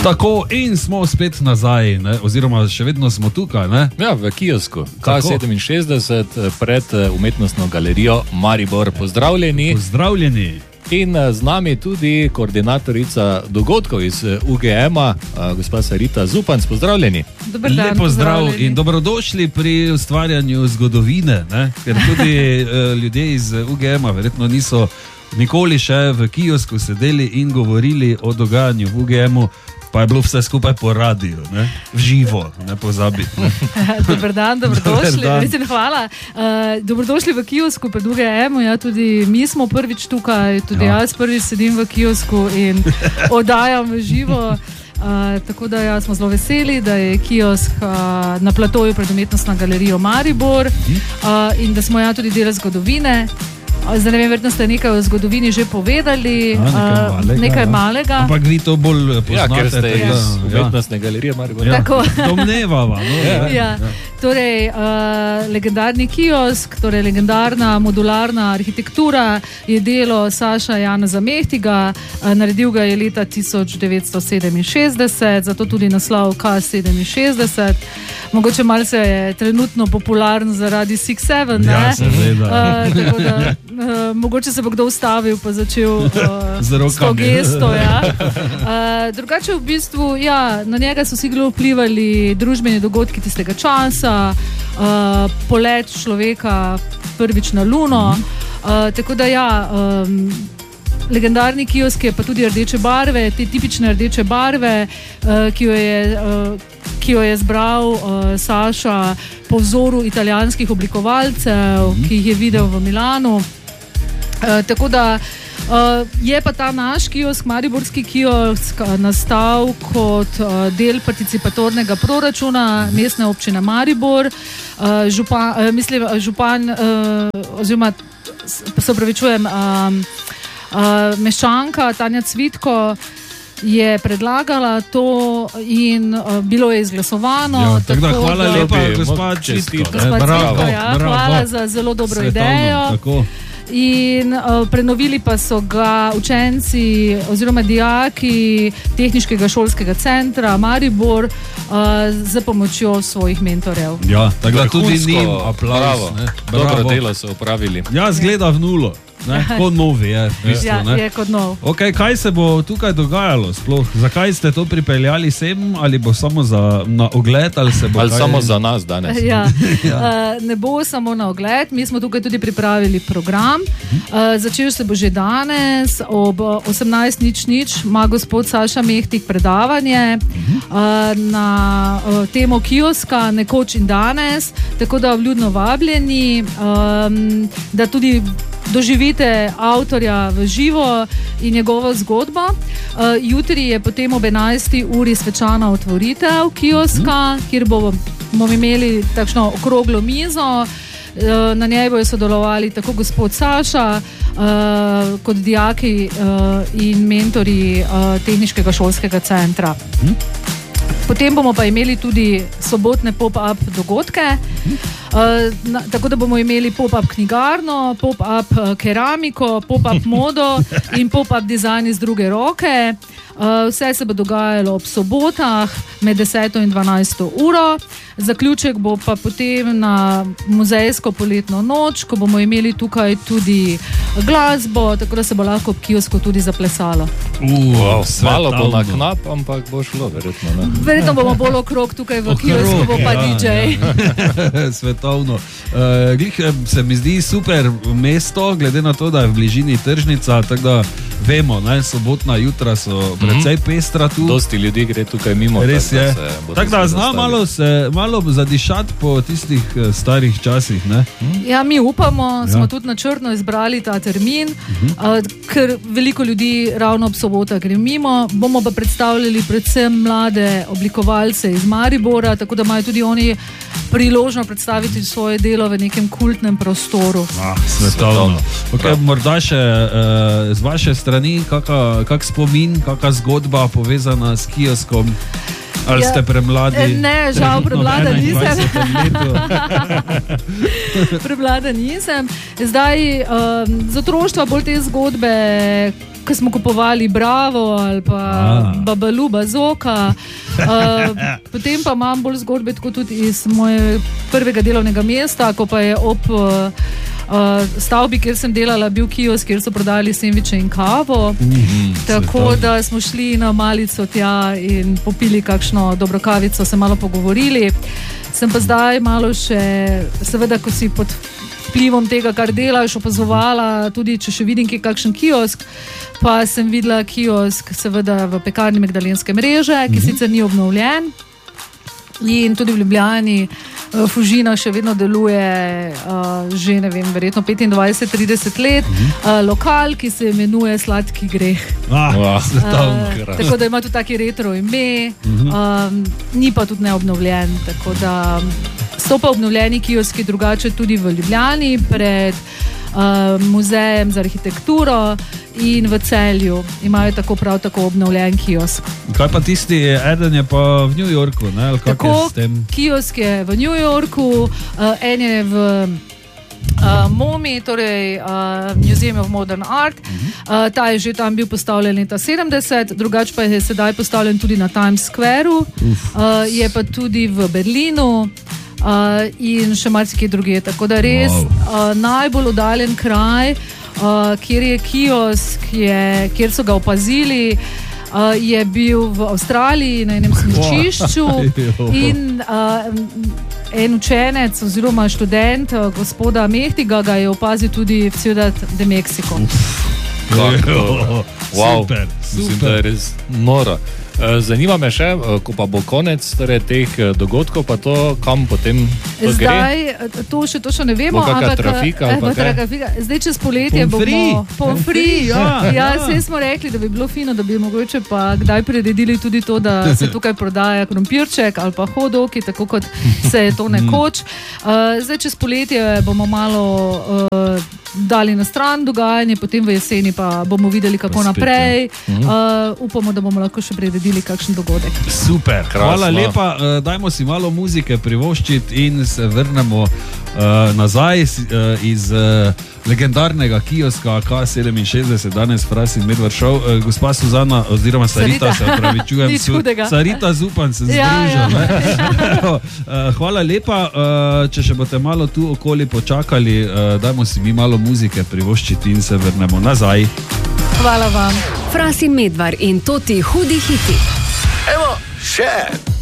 Tako, in smo spet nazaj, ne? Oziroma še vedno smo tukaj, ne? Ja, v kiosku, K67 pred umetnostno galerijo Maribor. Pozdravljeni. Pozdravljeni. In z nami tudi koordinatorica dogodkov iz UGM-a, gospa Sarita Zupanc. Pozdravljeni. Dober dan, Lep pozdrav in dobrodošli pri ustvarjanju zgodovine, ne? Ker tudi ljudje iz UGM-a verjetno niso nikoli še v kiosku sedeli in govorili o dogajanju v UGM-u, pa je bilo vse skupaj po radiju, ne? V živo, ne pozabiti. Ne? Dober dan, dobrodošli. Hvala. Dobrodošli v kiosku pred UGM-u. Ja, tudi mi smo prvič tukaj, tudi jaz prvič sedim v kiosku in oddajam v živo. Tako da ja, smo zelo veseli, da je kiosk na platoju pred umetnostno galerijo Maribor in da smo ja tudi del zgodovine. Zdaj ne vem, verjetno ste nekaj o zgodovini že povedali, nekaj malega. Ampak vi to bolj poznate. Ja, ker ste iz umetnostne galerije Maribor. Ja, domnevava. No, ja. Torej, legendarni kiosk, torej legendarna modularna arhitektura je delo Saša Janeza Mehtiga, naredil ga je leta 1967, zato tudi naslov K67. Mogoče malce je trenutno popularen zaradi 6-7, ne? Ja, seveda. Tako da mogoče se bo kdo ustavil pa začel s to gesto. Ja. Drugače v bistvu, ja, na njega so vsi vplivali družbeni dogodki tistega časa, polet človeka prvič na Luno, tako da ja, legendarni kiosk je pa tudi rdeče barve, te tipične rdeče barve, ki jo je zbral Saša po vzoru italijanskih oblikovalcev, ki jih je videl v Milanu. Tako da je pa ta naš kiosk, mariborski kiosk, nastal kot del participatornega proračuna mestne občine Maribor. Župan, oziroma se opravičujem, meščanka Tanja Cvitko je predlagala to in bilo je izglasovano. Ja, tako da hvala lepa, gospod Cvitko. Hvala za zelo dobro idejo. Tako. In prenovili pa so ga učenci oziroma dijaki Tehniškega šolskega centra Maribor z pomočjo svojih mentorjev. Ja, tako da tudi njim aplauz. Dobro delo so opravili. Ja, zgleda v nulo. Kot novi je. Je kot nov. Okay, kaj se bo tukaj dogajalo sploh? Zakaj ste to pripeljali sem? Ali bo samo na ogled? Ali samo za nas danes? Ja. Ne bo samo na ogled. Mi smo tukaj tudi pripravili program. Začel se bo že danes ob 18:00 ima gospod Saša Mehtig predavanje na temo kioska Nekoč in danes. Tako da vljudno vabljeni, da tudi doživite avtorja v živo in njegovo zgodbo. Jutri je potem ob 11. uri svečana otvoritev kioska, kjer bomo imeli takšno okroglo mizo. Na njej bojo sodelovali tako gospod Saša kot dijaki in mentori Tehniškega šolskega centra. Potem bomo pa imeli tudi sobotne pop-up dogodke, tako da bomo imeli pop-up knjigarno, pop-up keramiko, pop-up modo in pop-up dizajn iz druge roke. Vse se bo dogajalo ob sobotah med 10. in 12. uro. Zaključek bo pa potem na muzejsko poletno noč, ko bomo imeli tukaj tudi glasbo, tako da se bo lahko ob kiosku tudi zaplesalo. Malo bo na knap, ampak bo šlo verjetno. Ne? Verjetno bomo bolj okrog tukaj v kiosku, bo pa DJ. Svetovno. Se mi zdi super mesto, glede na to, da je v bližini tržnica, tako da vemo, sobotna jutra so precej pestra tu. Dosti ljudi gre tukaj mimo. Res je. Tako da zna malo zadišati po tistih starih časih, ne? Ja, mi upamo, smo tudi načrtno izbrali ta termin, ker veliko ljudi ravno ob sobotah gre mimo. Bomo pa predstavljali predvsem mlade oblikovalce iz Maribora, tako da imajo tudi oni priložno predstaviti svoje delo v nekem kultnem prostoru. Svetovno. Okay, morda še z vaše strani kak spomin, kaka zgodba povezana s kioskom? Ali ste premladi? Ne, žal premlada nisem. Premlada nisem. Zdaj, z otroštva bolj te zgodbe ko smo kupovali Bravo ali pa Babalu, Bazoka. Potem pa imam bolj zgodbe tako tudi iz moje prvega delovnega mesta, ko pa je ob stavbi, kjer sem delala, bil kiosk, kjer so prodali sendviče in kavo. Tako da smo šli na malico tja in popili kakšno dobro kavico, se malo pogovorili. Sem pa zdaj malo še, seveda, ko si pod vplivom tega, kar delaš, opazovala, tudi če še vidim kakšen kiosk, pa sem videla kiosk seveda v pekarni Magdalenske mreže, ki sicer ni obnovljen, in tudi v Ljubljani Fužina še vedno deluje že, ne vem, verjetno 25-30 let, lokal, ki se imenuje Sladki greh. Tako da ima tudi taki retro ime, ni pa tudi neobnovljen, tako da so pa obnovljeni kioski drugače tudi v Ljubljani pred muzejem za arhitekturo in v Celju imajo tako prav tako obnovljen kiosk. Kaj pa tisti, eden je pa v New Yorku, ne? Ali kak je s tem? Kiosk je v New Yorku, en je v MoMI, torej Museum of Modern Art. Ta je že tam bil postavljen leta 70, drugače pa je sedaj postavljen tudi na Times Squareu, je pa tudi v Berlinu in še marsikje druge. Tako da res najbolj oddaljen kraj, kjer je kiosk, kjer so ga opazili, je bil v Avstraliji na enem smučišču in en učenec oziroma študent gospoda Mehtiga ga je opazil tudi v Ciudad de Mexico. Super. Mislim, da je res noro. Zanima me še, ko pa bo konec teh dogodkov, pa to kam potem to gre? Zdaj, to še točno ne vemo, ampak trafika, zdaj čez poletje bomo pomfri. Saj smo rekli, da bi bilo fino, da bi mogoče pa kdaj priredili tudi to, da se tukaj prodaja krompirček ali pa hodoki, tako kot se je to nekoč. Zdaj čez poletje bomo malo dali na stran dogajanje, potem v jeseni pa bomo videli, kako naprej. Upamo, da bomo lahko še priredili kakšen dogodek. Super, hvala lepa. Dajmo si malo muzike privoščiti in se vrnemo nazaj iz legendarnega kioska K67, danes Fras in Medvard Show. Gospa Suzana, oziroma Sarita, se opravičujem. Sarita Zupan se združil. Hvala lepa. Če še boste malo tu okoli počakali, dajmo si mi malo muzike privoščiti in se vrnemo nazaj. Hvala vam. Fras in Medvard in to ti hudi hiti. Evo, še.